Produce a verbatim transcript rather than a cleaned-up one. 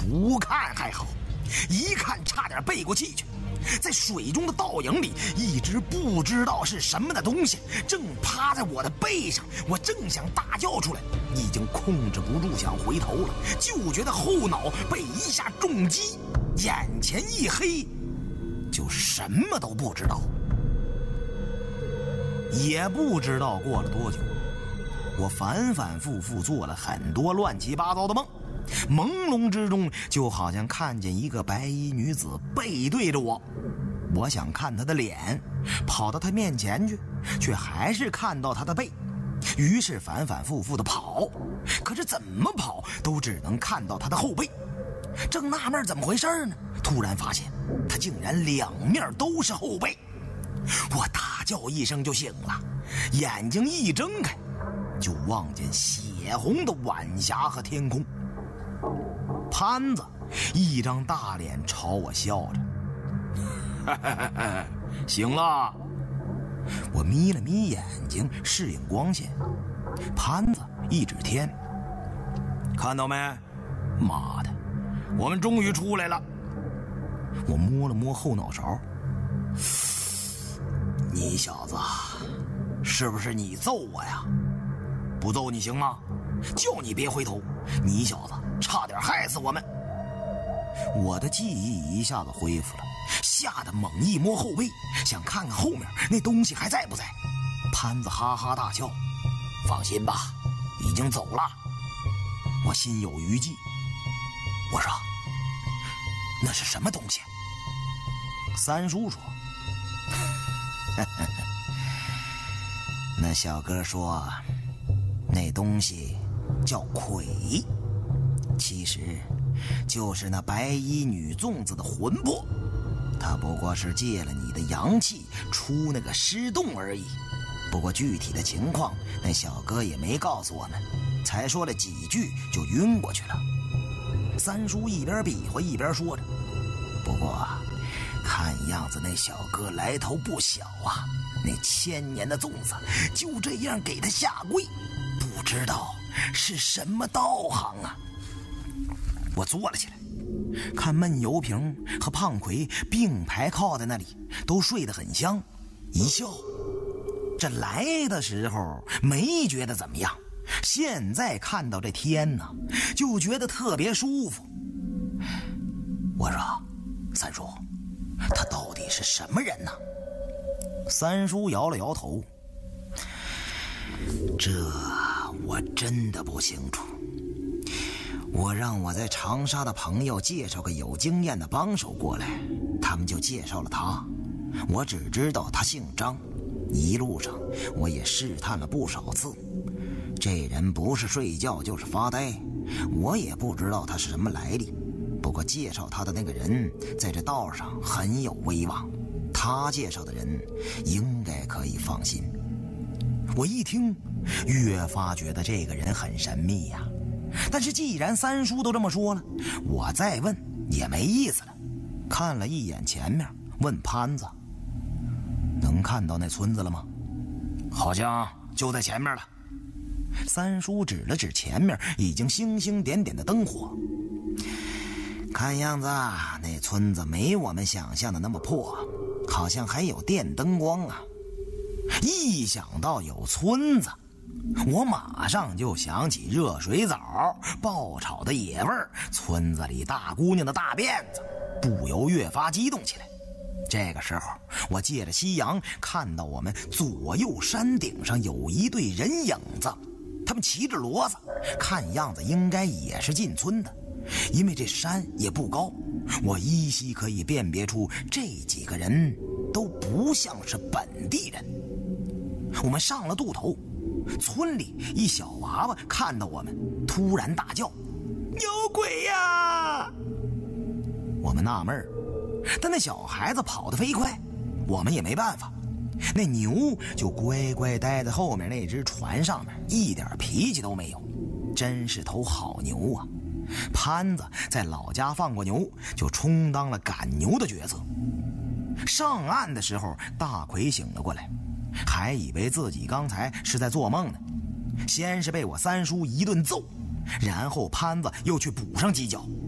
不看还好，一看差点背过气去。在水中的倒影里，一只不知道是什么的东西正趴在我的背上，我正想大叫出来，已经控制不住想回头了，就觉得后脑被一下重击，眼前一黑，就什么都不知道。也不知道过了多久，我反反复复做了很多乱七八糟的梦，朦胧之中就好像看见一个白衣女子背对着我，我想看她的脸，跑到她面前去，却还是看到她的背，于是反反复复的跑，可是怎么跑都只能看到她的后背。正纳闷怎么回事呢，突然发现她竟然两面都是后背。我大叫一声就醒了，眼睛一睁开，就望见血红的晚霞和天空。潘子一张大脸朝我笑着，醒了。我眯了眯眼睛适应光线，潘子一指天，看到没？妈的，我们终于出来了。我摸了摸后脑勺，你小子是不是你揍我呀？不揍你行吗？叫你别回头，你小子差点害死我们。我的记忆一下子恢复了，吓得猛一摸后背，想看看后面那东西还在不在。潘子哈哈大笑，放心吧，已经走了。我心有余悸，我说那是什么东西？三叔说那小哥说那东西叫鬼，其实就是那白衣女粽子的魂魄，她不过是借了你的阳气出那个尸洞而已。不过具体的情况那小哥也没告诉我们，才说了几句就晕过去了。三叔一边比划一边说着，不过看样子那小哥来头不小啊，那千年的粽子就这样给他下跪，不知道是什么道行啊。我坐了起来，看闷油瓶和胖奎并排靠在那里，都睡得很香，一笑。这来的时候没觉得怎么样，现在看到这天呢，就觉得特别舒服。我说三叔，他到底是什么人呢？三叔摇了摇头，这我真的不清楚。我让我在长沙的朋友介绍个有经验的帮手过来，他们就介绍了他。我只知道他姓张，一路上我也试探了不少次，这人不是睡觉就是发呆，我也不知道他是什么来历。不过介绍他的那个人在这道上很有威望，他介绍的人应该可以放心。我一听越发觉得这个人很神秘呀、啊，但是既然三叔都这么说了，我再问也没意思了。看了一眼前面，问潘子，能看到那村子了吗？好像就在前面了。三叔指了指前面已经星星点点的灯火，看样子那村子没我们想象的那么破，好像还有电灯光啊。一想到有村子，我马上就想起热水澡、爆炒的野味儿、村子里大姑娘的大辫子，不由越发激动起来。这个时候我借着夕阳看到我们左右山顶上有一队人影子，他们骑着骡子，看样子应该也是进村的。因为这山也不高，我依稀可以辨别出这几个人都不像是本地人。我们上了渡头，村里一小娃娃看到我们，突然大叫：“有鬼呀！”我们纳闷，但那小孩子跑得飞快，我们也没办法。那牛就乖乖待在后面那只船上面，一点脾气都没有，真是头好牛啊！潘子在老家放过牛，就充当了赶牛的角色。上岸的时候，大奎醒了过来，还以为自己刚才是在做梦呢。先是被我三叔一顿揍，然后潘子又去补上几脚，